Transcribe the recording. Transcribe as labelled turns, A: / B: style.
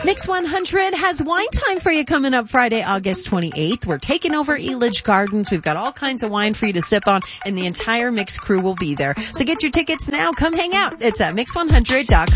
A: Mix 100 has wine time for you coming up Friday, August 28th. We're taking over Elidge Gardens. We've got all kinds of wine for you to sip on, and the entire Mix crew will be there. So get your tickets now. Come hang out. It's at mix100.com.